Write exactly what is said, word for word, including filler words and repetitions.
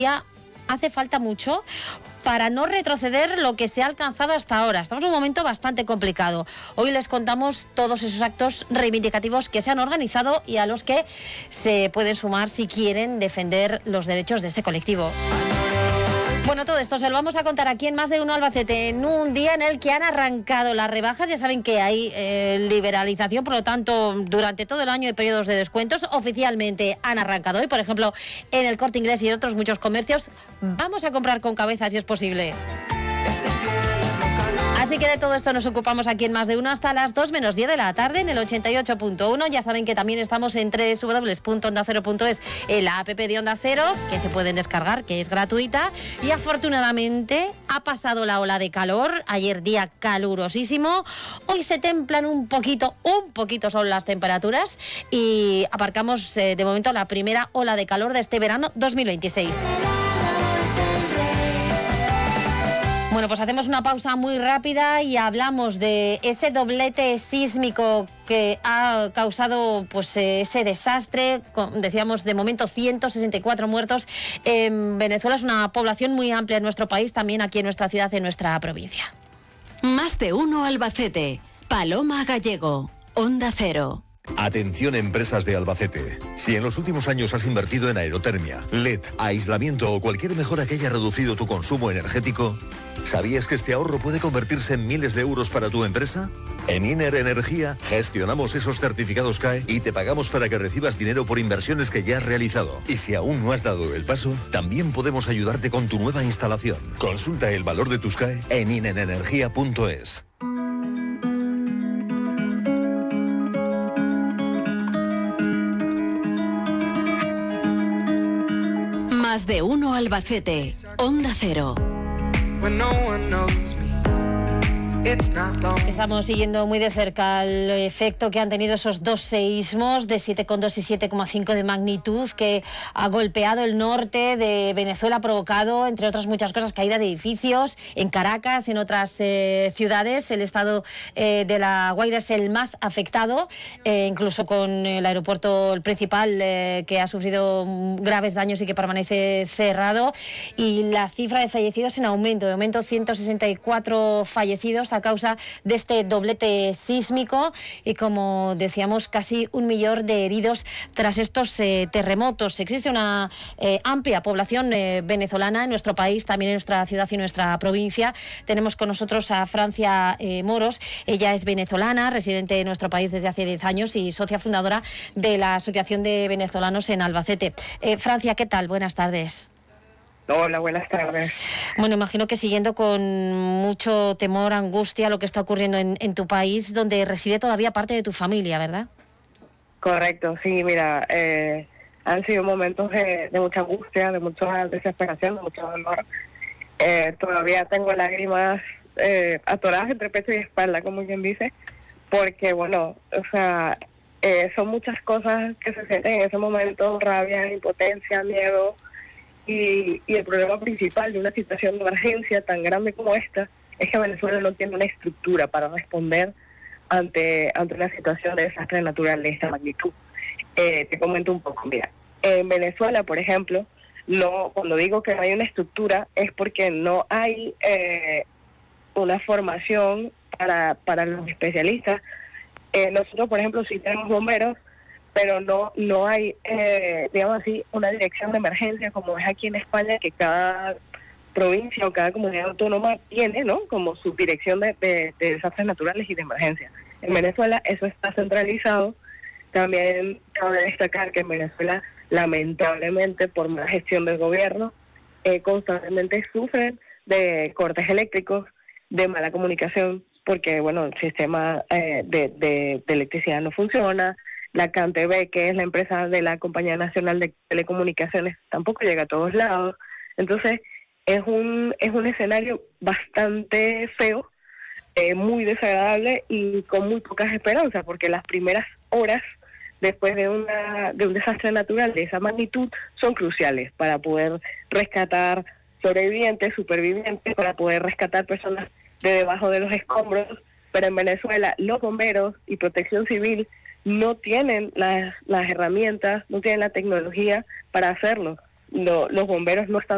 Ya hace falta mucho para no retroceder lo que se ha alcanzado hasta ahora. Estamos en un momento bastante complicado. Hoy les contamos todos esos actos reivindicativos que se han organizado y a los que se pueden sumar si quieren defender los derechos de este colectivo. Bueno, todo esto se lo vamos a contar aquí en Más de Uno Albacete, en un día en el que han arrancado las rebajas. Ya saben que hay eh, liberalización, por lo tanto, durante todo el año hay periodos de descuentos. Oficialmente han arrancado hoy, por ejemplo, en el Corte Inglés y en otros muchos comercios. Vamos a comprar con cabeza si es posible. Así que de todo esto nos ocupamos aquí en Más de Uno hasta las dos menos diez de la tarde en el ochenta y ocho punto uno. Ya saben que también estamos en doble u doble u doble u punto onda cero punto es, en la app de Onda Cero, que se pueden descargar, que es gratuita. Y afortunadamente ha pasado la ola de calor. Ayer día calurosísimo. Hoy se templan un poquito, un poquito son las temperaturas. Y aparcamos eh, de momento la primera ola de calor de este verano dos mil veintiséis. Bueno, pues hacemos una pausa muy rápida y hablamos de ese doblete sísmico que ha causado pues ese desastre. Decíamos, de momento, ciento sesenta y cuatro muertos. En Venezuela es una población muy amplia en nuestro país, también aquí en nuestra ciudad, en nuestra provincia. Más de Uno Albacete. Paloma Gallego. Onda Cero. Atención, empresas de Albacete. Si en los últimos años has invertido en aerotermia, L E D, aislamiento o cualquier mejora que haya reducido tu consumo energético, ¿sabías que este ahorro puede convertirse en miles de euros para tu empresa? En Iner Energía gestionamos esos certificados C A E y te pagamos para que recibas dinero por inversiones que ya has realizado. Y si aún no has dado el paso, también podemos ayudarte con tu nueva instalación. Consulta el valor de tus C A E en iner energía punto es. Más de Uno Albacete. Onda Cero. Estamos siguiendo muy de cerca el efecto que han tenido esos dos seísmos de siete coma dos y siete coma cinco de magnitud que ha golpeado el norte de Venezuela, ha provocado, entre otras muchas cosas, caída de edificios en Caracas, en otras eh, ciudades. El estado eh, de La Guaira es el más afectado, eh, incluso con el aeropuerto el principal eh, que ha sufrido graves daños y que permanece cerrado. Y la cifra de fallecidos en aumento, de momento ciento sesenta y cuatro fallecidos a causa de este doblete sísmico y, como decíamos, casi un millón de heridos tras estos eh, terremotos. Existe una eh, amplia población eh, venezolana en nuestro país, también en nuestra ciudad y nuestra provincia. Tenemos con nosotros a Francia eh, Moros. Ella es venezolana, residente en nuestro país desde hace diez años y socia fundadora de la Asociación de Venezolanos en Albacete. Eh, Francia, ¿qué tal? Buenas tardes. Hola, buenas tardes. Bueno, imagino que siguiendo con mucho temor, angustia, lo que está ocurriendo en, en tu país, donde reside todavía parte de tu familia, ¿verdad? Correcto, sí, mira, eh, han sido momentos de, de mucha angustia, de mucha desesperación, de mucho dolor. Eh, todavía tengo lágrimas eh, atoradas entre pecho y espalda, como quien dice, porque, bueno, o sea, eh, son muchas cosas que se sienten en ese momento: rabia, impotencia, miedo. Y, y el problema principal de una situación de emergencia tan grande como esta es que Venezuela no tiene una estructura para responder ante ante una situación de desastre natural de esta magnitud. Eh, te comento un poco. Mira, en Venezuela, por ejemplo, no cuando digo que no hay una estructura es porque no hay eh, una formación para, para los especialistas. Eh, nosotros, por ejemplo, sí tenemos bomberos, pero no no hay, eh, digamos así, una dirección de emergencia como es aquí en España, que cada provincia o cada comunidad autónoma tiene, ¿no?, como su dirección de, de, de desastres naturales y de emergencia. En Venezuela eso está centralizado. También cabe destacar que en Venezuela, lamentablemente, por mala gestión del gobierno, eh, constantemente sufren de cortes eléctricos, de mala comunicación, porque, bueno, el sistema eh, de, de, de electricidad no funciona. La CanTV, que es la empresa de la Compañía Nacional de Telecomunicaciones, tampoco llega a todos lados. Entonces, es un es un escenario bastante feo, eh, muy desagradable y con muy pocas esperanzas, porque las primeras horas después de una de un desastre natural de esa magnitud son cruciales para poder rescatar sobrevivientes, supervivientes, para poder rescatar personas de debajo de los escombros. Pero en Venezuela, los bomberos y Protección Civil no tienen las, las herramientas, no tienen la tecnología para hacerlo. Lo, los bomberos no están